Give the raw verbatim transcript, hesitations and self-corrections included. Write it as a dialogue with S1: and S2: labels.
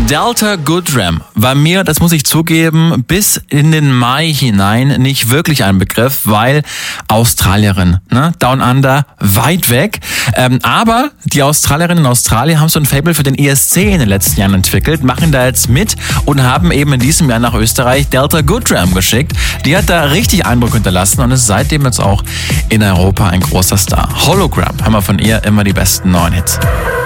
S1: Delta Goodrem war mir, das muss ich zugeben, bis in den Mai hinein nicht wirklich ein Begriff, weil Australierin, ne? Down Under, weit weg. Ähm, aber die Australierinnen in Australien haben so ein Faible für den E S C in den letzten Jahren entwickelt, machen da jetzt mit und haben eben in diesem Jahr nach Österreich Delta Goodrem geschickt. Die hat da richtig Eindruck hinterlassen und ist seitdem jetzt auch in Europa ein großer Star. Hologram haben wir von ihr immer die besten neuen Hits.